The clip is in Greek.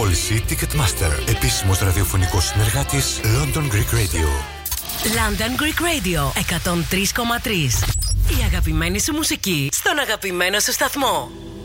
Πώληση Ticketmaster. Επίσημος ραδιοφωνικός συνεργάτης London Greek Radio. London Greek Radio 103,3. Η αγαπημένη σου μουσική στον αγαπημένο σου σταθμό.